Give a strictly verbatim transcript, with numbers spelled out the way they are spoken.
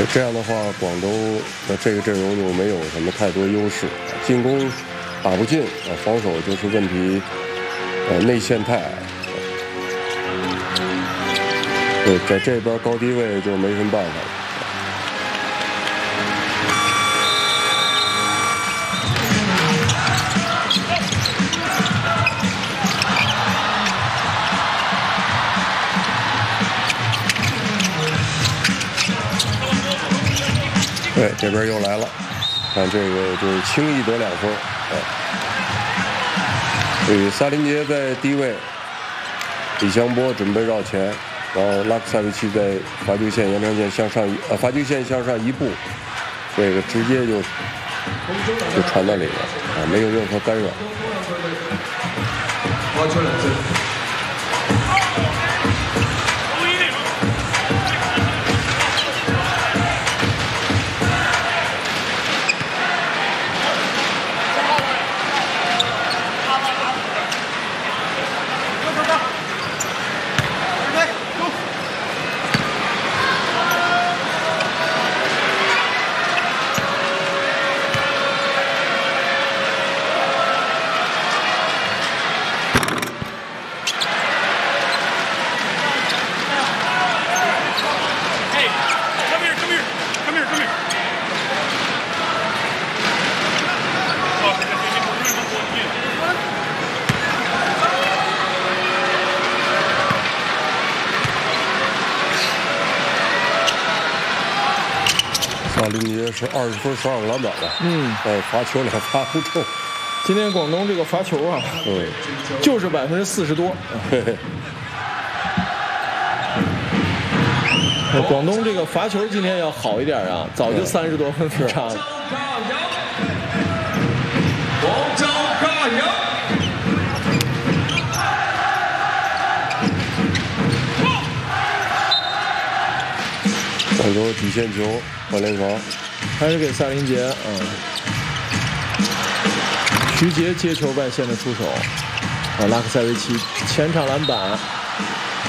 对，这样的话，广州的这个阵容就没有什么太多优势，进攻打不进啊，防守就是问题，呃，内线太矮。对，在这边高低位就没什么办法了。对，这边又来了，看这个就是轻易得两分。哎，对于萨林杰在低位，李湘波准备绕前，然后拉克萨维奇在罚球线延长线向上一呃罚球线向上一步，这个直接就就传到里了啊，没有任何干扰。 罚球两分。 萨林杰是二十分十二个篮板了， 嗯， 哎，罚球俩罚不中。 今天广东这个罚球啊， 嗯， 就是百分之四十多。 嘿嘿。 广东这个罚球今天要好一点啊，早就三十多分分差了。 广州加油！ 广州底线球换联防， 还是给萨林杰，嗯，徐杰接球外线的出手，啊，拉克塞维奇前场篮板。